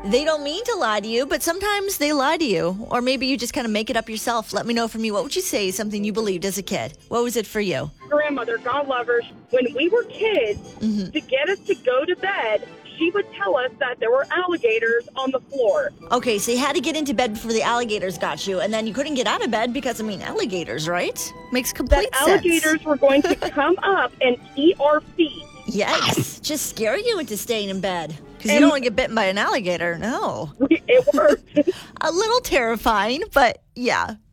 They don't mean to lie to you, but sometimes they lie to you. Or maybe you just kind of make it up yourself. Let me know from you. What would you say is something you believed as a kid? What was it for you? Grandmother, God love her, when we were kids, to get us to go to bed, she would tell us that there were alligators on the floor. Okay, so you had to get into bed before the alligators got you, and then you couldn't get out of bed because, alligators, right? Makes complete That alligators were going to come up and eat our feet. Yikes. Just scare you into staying in bed. Because you don't want to get bitten by an alligator, no. It worked. A little terrifying, but yeah.